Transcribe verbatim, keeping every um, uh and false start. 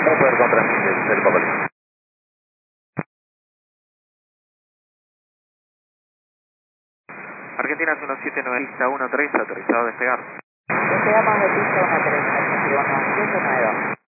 Para poder contra el papel. Argentina uno siete nueve, pista uno tres, autorizado a despegar. Despegamos de pista uno tres, Argentina uno siete nueve.